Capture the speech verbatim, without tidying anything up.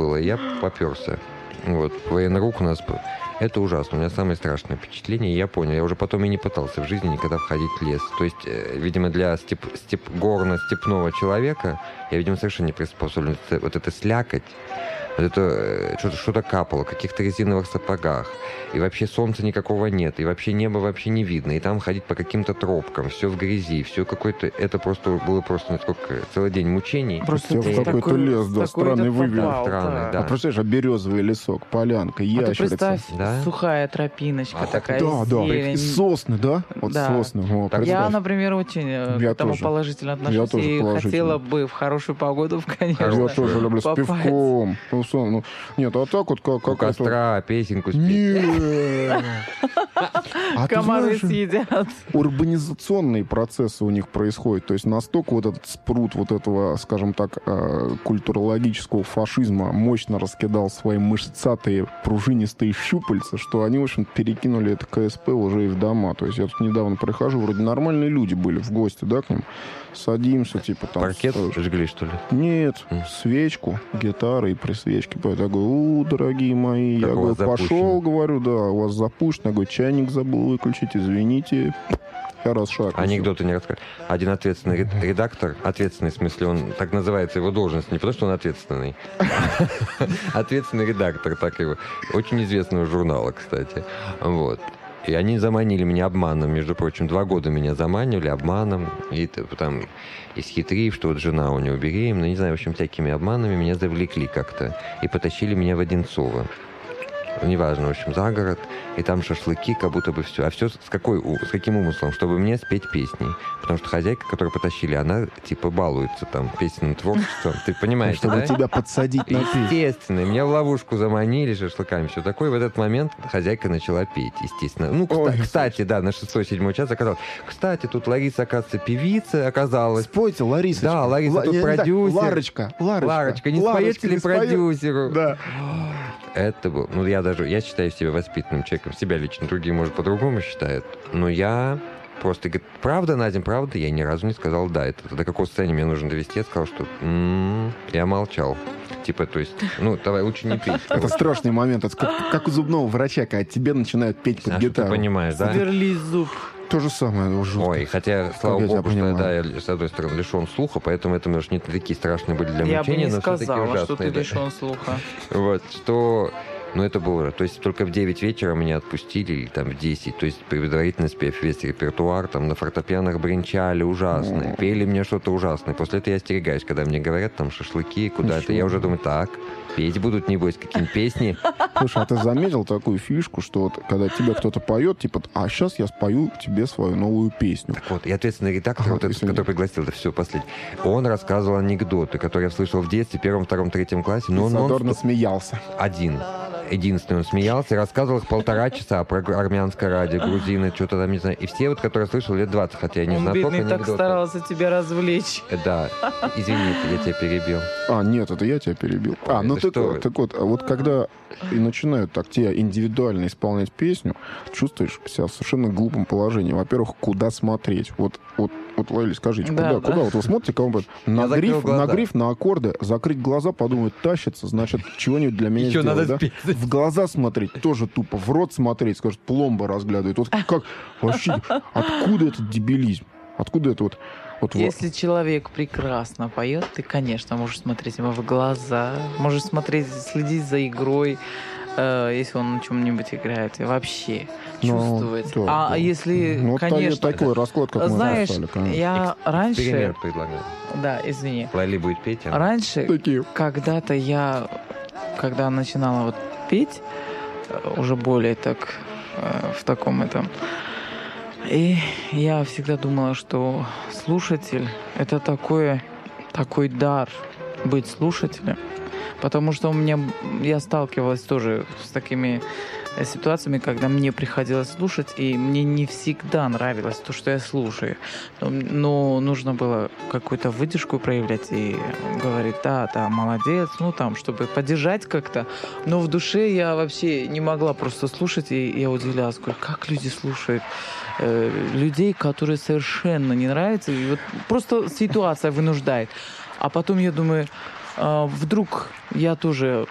было, и я попёрся. Вот. Военный рук у нас... Это ужасно. У меня самое страшное впечатление. И я понял. Я уже потом и не пытался в жизни никогда входить в лес. То есть, видимо, для степ, степ, горно-степного человека я, видимо, совершенно не приспособлен. Вот это слякоть, вот это что-то, что-то капало, в каких-то резиновых сапогах. И вообще солнца никакого нет. И вообще небо вообще не видно. И там ходить по каким-то тропкам. Все в грязи. Все какое-то... Это просто было просто насколько целый день мучений. Просто в какой-то такой, лес, да, странный выгляд. Странный, да. А представляешь, а березовый лесок, полянка, ящерица. А ты представь, да? Сухая тропиночка а, такая, да, зелень. Да, сосны, да? Вот да. сосны. О, я, например, очень я к этому тоже. положительно отношусь. И хотела бы в хорошую погоду, конечно. Я тоже люблю попасть. С пивком. Ну, нет, а так вот как... У костра песенку спеть. Нет. Комары съедят. Урбанизационные процессы у них происходят. То есть настолько вот этот спрут вот этого, скажем так, культурологического фашизма мощно раскидал свои мышцатые пружинистые щупальца, что они, в общем, перекинули это КСП уже и в дома. То есть я тут недавно прихожу, вроде нормальные люди были в гости, да, к ним. Садимся, типа там... Паркет жгли, что ли? Нет, mm. свечку, гитара и при свечке. Я говорю, у, дорогие мои, как я говорю, пошел, говорю, да, у вас запущено. Я говорю, чайник забыл выключить, извините. Я раз шаг. Анекдоты не расскажу. Один ответственный редактор, ответственный, в смысле, он, так называется его должность, не потому что он ответственный. Ответственный редактор, так его. Очень известного журнала, кстати. Вот. И они заманили меня обманом, между прочим. Два года меня заманивали обманом. И там, исхитрив, что вот жена у него беременна, не знаю, в общем, всякими обманами меня завлекли как-то. И потащили меня в Одинцово. Неважно, в общем, за город. И там шашлыки, как будто бы все. А все с, какой, с каким умыслом? Чтобы мне спеть песни. Потому что хозяйка, которую потащили, она типа балуется там песенным творчеством. Ты понимаешь, чтобы да? тебя подсадить на песню. Естественно. Меня в ловушку заманили шашлыками, все такое. И в этот момент хозяйка начала петь, естественно. Ну, Ой, кстати, кстати, да, на шестой-седьмой час оказалось. Кстати, тут Лариса, оказывается, певица оказалась. Спойте, Лариса. Да, Лариса Ла- тут продюсер. Ларочка, Ларочка. Ларочка, не Ларочка, споете ли не споет? продюсеру? Да. Это был... Ну, я даже... Я считаю себя воспитанным человеком. Себя лично другие, может, по-другому считают. Но я просто... Говорит, правда, Надя, правда? Я ни разу не сказал «да». Это до какого состояния мне нужно довести? Я сказал, что... М-м-м. Я молчал. Типа, то есть... Ну, давай, лучше не петь. Это страшный момент. Это как, как у зубного врача, когда тебе начинают петь под а гитару. Ты понимаешь, да? Сверли зуб. То же самое уже. Ой, хотя, слава как богу, что да, я, с одной стороны, лишен слуха, поэтому это, может, не такие страшные были для я мучения, но все-таки ужасные. Я бы не сказала, что ты да. лишен слуха. Вот, что... Ну, это было... То есть только в девять вечера меня отпустили, или там в десять. То есть предварительно спев весь репертуар, там на фортепианах бренчали ужасно, пели мне что-то ужасное. После этого я остерегаюсь, когда мне говорят там шашлыки куда-то. Я уже думаю, так, петь будут, небось, какие-нибудь песни. Слушай, а ты заметил такую фишку, что вот когда тебе кто-то поет, типа, а сейчас я спою тебе свою новую песню. Так вот, и ответственный редактор, а, вот этот, который пригласил, это все последний, он рассказывал анекдоты, которые я слышал в детстве, первом, втором, третьем классе. Но он задорно смеялся. Один. Единственный, он смеялся и рассказывал их полтора часа про армянское радио, грузины, что-то там, не знаю. И все, вот, которые слышал лет двадцать, хотя я не он, знаю, бедный, так старался тебя развлечь. Да. Извините, я тебя перебил. А, нет, это я тебя перебил. Ой, а, ну так, так вот, а вот когда и начинают так тебе индивидуально исполнять песню, чувствуешь себя в совершенно глупом положении. Во-первых, куда смотреть? Вот, вот, вот, Лали, скажите, да, куда, да. куда? Вот вы смотрите, кого-нибудь на гриф, на гриф, на аккорды, закрыть глаза, подумать, тащится, значит, чего-нибудь для меня Еще сделать, надо да? спеть. В глаза смотреть тоже тупо, в рот смотреть, скажет, пломба разглядывает. Вот как вообще, откуда этот дебилизм? Откуда это вот... Вот Если вот. человек прекрасно поет, ты, конечно, можешь смотреть ему в глаза, можешь смотреть, следить за игрой, э, если он на чем-нибудь играет, и вообще ну, чувствовать. Да, а да. если, ну, конечно... такой расклад, как знаешь, мы расстали, я раньше... Эксперимент предлагаю. Да, извини. Лали будет петь, а? Раньше, Такие. когда-то я, когда начинала вот петь, уже более так, в таком этом... И я всегда думала, что слушатель — это такое, такой дар быть слушателем. Потому что у меня, я сталкивалась тоже с такими ситуациями, когда мне приходилось слушать, и мне не всегда нравилось то, что я слушаю. Но нужно было какую-то выдержку проявлять и говорить, да, да, молодец, ну там, чтобы поддержать как-то. Но в душе я вообще не могла просто слушать, и я удивлялась, как люди слушают э, людей, которые совершенно не нравятся, и вот просто ситуация вынуждает. А потом я думаю, э, вдруг я тоже